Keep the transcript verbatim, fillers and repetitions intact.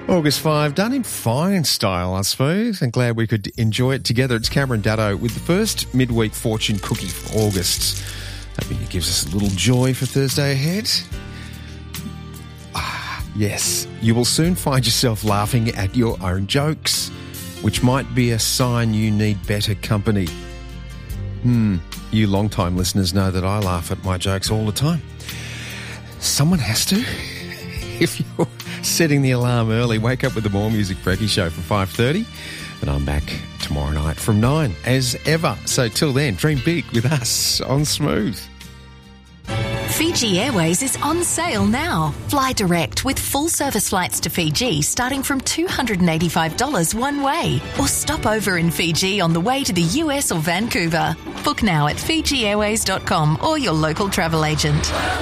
August fifth, done in fine style, I suppose, and glad we could enjoy it together. It's Cameron Daddo with the first midweek fortune cookie for August. Hoping it gives us a little joy for Thursday ahead. Ah, yes, you will soon find yourself laughing at your own jokes, which might be a sign you need better company. Hmm, you long-time listeners know that I laugh at my jokes all the time. Someone has to. If you're setting the alarm early, wake up with the More Music Brekkie Show from five thirty, and I'm back tomorrow night from nine, as ever. So till then, dream big with us on Smooth. Fiji Airways is on sale now. Fly direct with full service flights to Fiji starting from two hundred eighty-five dollars one way. Or stop over in Fiji on the way to the U S or Vancouver. Book now at fiji airways dot com or your local travel agent.